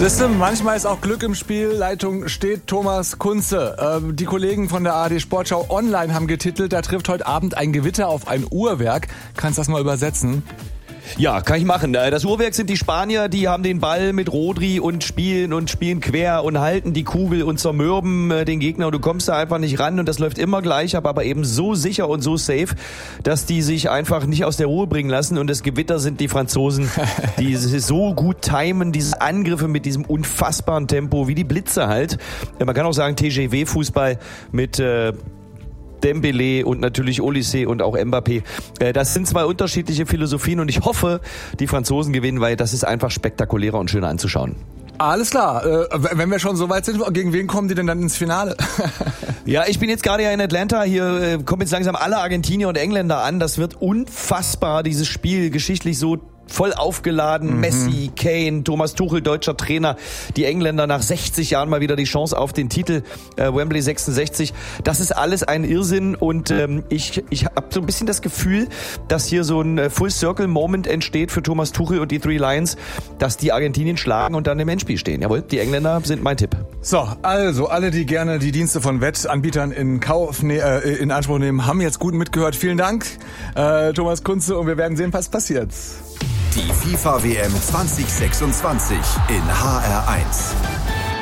Siehste, manchmal ist auch Glück im Spiel. Leitung steht Thomas Kunze. Die Kollegen von der ARD Sportschau Online haben getitelt, da trifft heute Abend ein Gewitter auf ein Uhrwerk. Kannst du das mal übersetzen? Ja, kann ich machen. Das Uhrwerk sind die Spanier, die haben den Ball mit Rodri und spielen quer und halten die Kugel und zermürben den Gegner und du kommst da einfach nicht ran und das läuft immer gleich ab, aber eben so sicher und so safe, dass die sich einfach nicht aus der Ruhe bringen lassen und das Gewitter sind die Franzosen, die so gut timen, diese Angriffe mit diesem unfassbaren Tempo, wie die Blitze halt. Man kann auch sagen TGW-Fußball mit Dembélé und natürlich Olysée und auch Mbappé. Das sind zwei unterschiedliche Philosophien und ich hoffe, die Franzosen gewinnen, weil das ist einfach spektakulärer und schöner anzuschauen. Alles klar. Wenn wir schon so weit sind, gegen wen kommen die denn dann ins Finale? Ja, ich bin jetzt gerade ja in Atlanta. Hier kommen jetzt langsam alle Argentinier und Engländer an. Das wird unfassbar, dieses Spiel, geschichtlich so voll aufgeladen. Messi, Kane, Thomas Tuchel, deutscher Trainer. Die Engländer nach 60 Jahren mal wieder die Chance auf den Titel. Wembley 66. Das ist alles ein Irrsinn und ich habe so ein bisschen das Gefühl, dass hier so ein Full-Circle-Moment entsteht für Thomas Tuchel und die Three Lions, dass die Argentinien schlagen und dann im Endspiel stehen. Jawohl, die Engländer sind mein Tipp. So, also alle, die gerne die Dienste von Wettanbietern in Anspruch nehmen, haben jetzt gut mitgehört. Vielen Dank, Thomas Kunze, und wir werden sehen, was passiert. Die FIFA WM 2026 in HR1.